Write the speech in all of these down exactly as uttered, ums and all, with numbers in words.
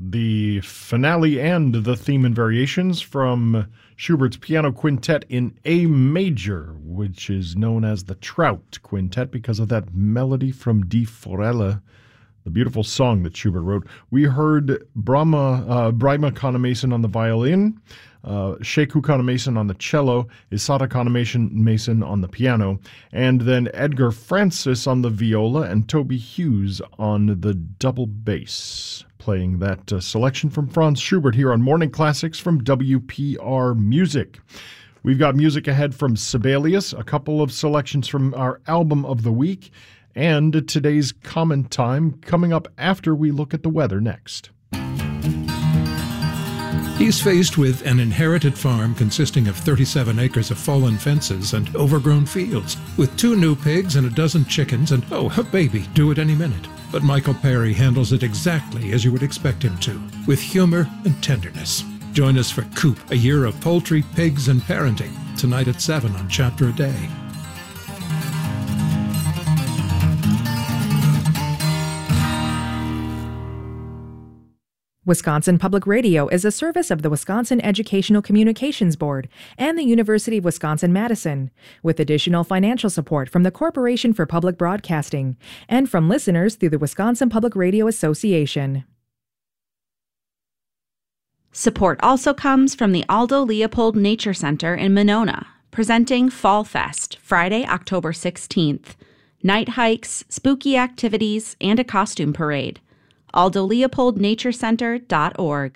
the finale and the theme and variations from Schubert's Piano Quintet in A major, which is known as the Trout Quintet because of that melody from Die Forelle, the beautiful song that Schubert wrote. We heard Brahma, uh, Brahma Conemason on the violin, uh, Sheku Conemason on the cello, Isata Conemason on the piano, and then Edgar Francis on the viola and Toby Hughes on the double bass, playing that uh, selection from Franz Schubert here on Morning Classics from W P R Music. We've got music ahead from Sibelius, a couple of selections from our album of the week, and today's comment time coming up after we look at the weather next. He's faced with an inherited farm consisting of thirty-seven acres of fallen fences and overgrown fields, with two new pigs and a dozen chickens and, oh, a baby due at any minute. But Michael Perry handles it exactly as you would expect him to, with humor and tenderness. Join us for Coop, a year of poultry, pigs, and parenting, tonight at seven on Chapter a Day. Wisconsin Public Radio is a service of the Wisconsin Educational Communications Board and the University of Wisconsin-Madison, with additional financial support from the Corporation for Public Broadcasting and from listeners through the Wisconsin Public Radio Association. Support also comes from the Aldo Leopold Nature Center in Monona, presenting Fall Fest, Friday, October sixteenth. Night hikes, spooky activities, and a costume parade. aldo leopold nature center dot org.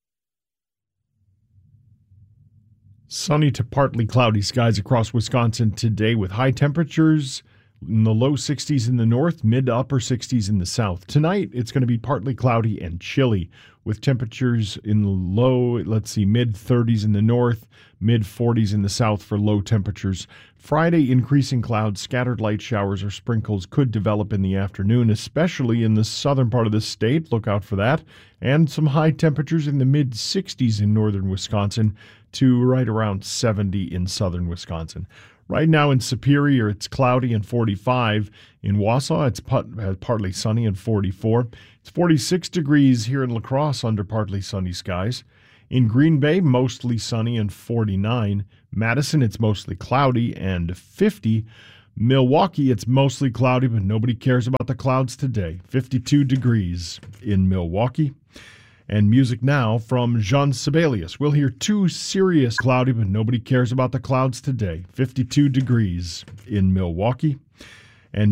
Sunny to partly cloudy skies across Wisconsin today with high temperatures in the low sixties in the north, mid to upper sixties in the south. Tonight, it's going to be partly cloudy and chilly with temperatures in the low, let's see, mid thirties in the north, mid forties in the south for low temperatures. Friday, increasing clouds, scattered light showers or sprinkles could develop in the afternoon, especially in the southern part of the state. Look out for that. And some high temperatures in the mid sixties in northern Wisconsin to right around seventy in southern Wisconsin. Right now in Superior, it's cloudy and forty-five. In Wausau, it's partly sunny and forty-four. It's forty-six degrees here in La Crosse under partly sunny skies. In Green Bay, mostly sunny and forty-nine. Madison, it's mostly cloudy and fifty. Milwaukee, it's mostly cloudy, but nobody cares about the clouds today. fifty-two degrees in Milwaukee. And music now from Jean Sibelius. We'll hear two serious cloudy, but nobody cares about the clouds today. fifty-two degrees in Milwaukee.